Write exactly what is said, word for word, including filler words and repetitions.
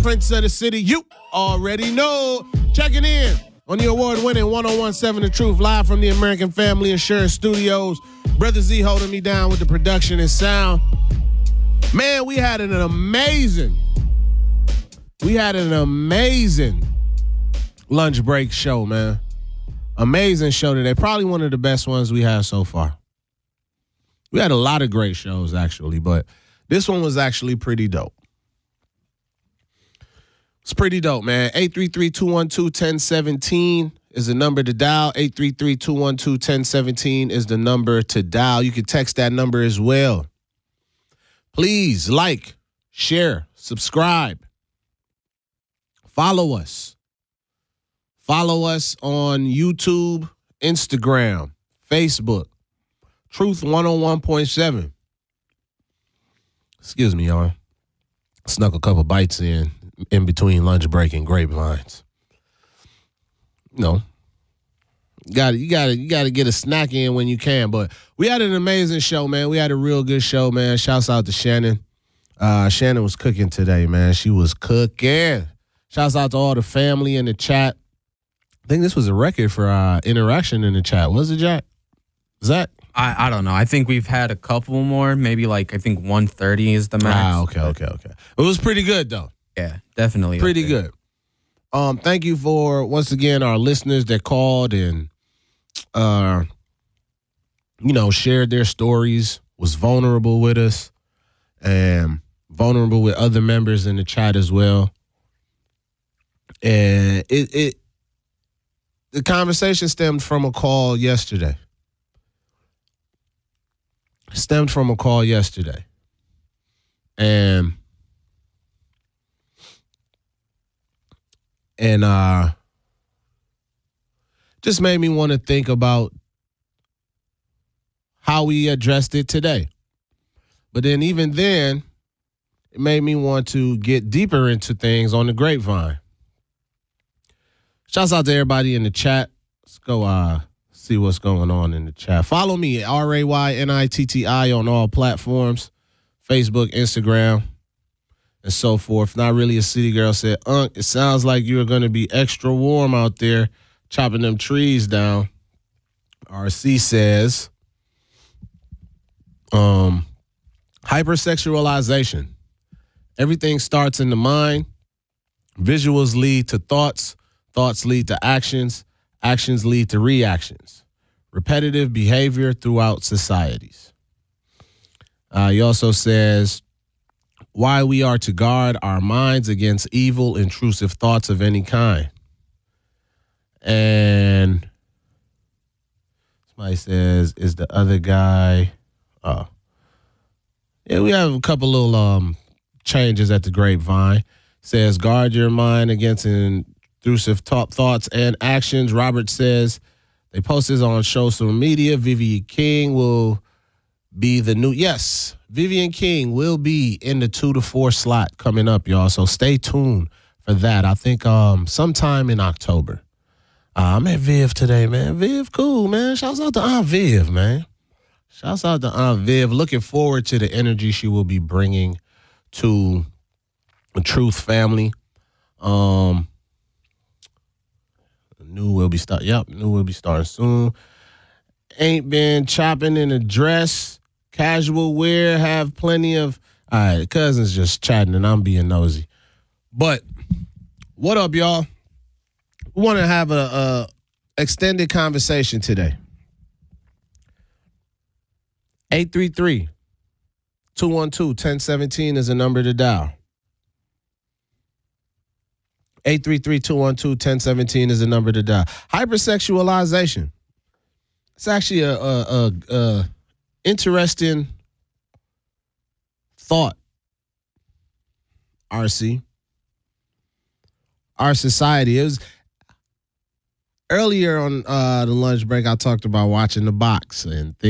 Prince of the city, you already know. Checking in on the award-winning one oh one point seven The Truth, live from the American Family Insurance Studios. Brother Z holding me down with the production and sound. Man, we had an amazing, we had an amazing lunch break show, man. Amazing show today. Probably one of the best ones we have so far. We had a lot of great shows, actually, but this one was actually pretty dope. It's pretty dope, man. eight three three, two one two, one oh one seven is the number to dial. eight three three, two one two, one oh one seven is the number to dial. You can text that number as well. Please like, share, subscribe. Follow us. Follow us on YouTube, Instagram, Facebook. Truth one oh one point seven. Excuse me, y'all. Snuck a couple bites in in between lunch break and grapevines. No. Got you got to you got to get a snack in when you can. But we had an amazing show, man. We had a real good show, man. Shouts out to Shannon. Uh, Shannon was cooking today, man. She was cooking. Shouts out to all the family in the chat. I think this was a record for uh, interaction in the chat. Was it, Jack? Zach? I, I don't know. I think we've had a couple more. Maybe like I think one thirty is the max. Ah, okay, okay, okay. It was pretty good though. Yeah, definitely. Pretty good. Um, thank you for once again our listeners that called and uh, you know, shared their stories, was vulnerable with us, and vulnerable with other members in the chat as well. And it it the conversation stemmed from a call yesterday. Stemmed from a call yesterday. And and uh just made me want to think about how we addressed it today. But then even then, it made me want to get deeper into things on the grapevine. Shouts out to everybody in the chat. Let's go uh see what's going on in the chat. Follow me, R A Y N I T T I, on all platforms, Facebook, Instagram, and so forth. Not Really a City Girl said, Unc, it sounds like you're going to be extra warm out there chopping them trees down. R C says, um, hypersexualization. Everything starts in the mind. Visuals lead to thoughts. Thoughts lead to actions. Actions lead to reactions. Repetitive behavior throughout societies. Uh, he also says, why we are to guard our minds against evil, intrusive thoughts of any kind. And somebody says, is the other guy... Oh. Yeah, we have a couple little um, changes at the grapevine. Says, guard your mind against intrusive th- thoughts and actions. Robert says, they post this on social media. Vivian King will be the new... Yes, Vivian King will be in the two to four slot coming up, y'all. So stay tuned for that. I think um, sometime in October. Uh, I met Viv today, man. Viv, cool, man. Shouts out to Aunt Viv, man. Shouts out to Aunt Viv. Looking forward to the energy she will be bringing to the Truth family. Um, new will be start. Yep, new will be starting soon. Ain't been chopping in a dress. Casual wear. Have plenty of. All right, cousins just chatting and I'm being nosy. But what up, y'all? We want to have a, a extended conversation today. eight three three, two one two, one oh one seven is the number to dial. eight three three, two one two, one oh one seven is the number to dial. Hypersexualization. It's actually a, a, a, a interesting thought, R C. Our society. It was earlier on uh, the lunch break, I talked about watching The Box and things.